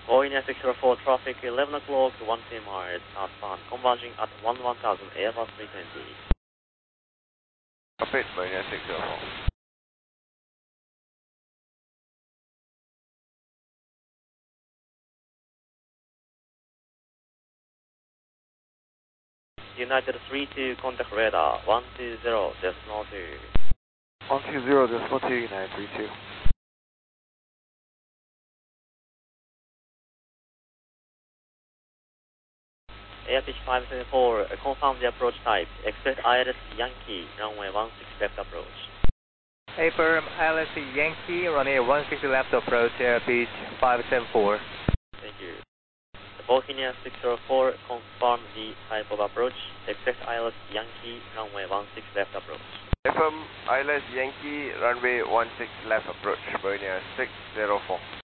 Boeing 604 traffic 11 o'clock, 1 miles southbound, converging at 1000 Airbus 320. Copy, Boeing 604. United 32, contact radar 120.2. 120.2, United 32. Airfish 574, confirm the approach type. Expect ILS Yankee, runway 16 left approach. Affirm, ILS Yankee, runway 16 left approach, Airfish 574. Thank you. Boeing 604, confirm the type of approach. Expect ILS Yankee, runway 16 left approach. Affirm, ILS Yankee, runway 16 left approach, Boeing 604.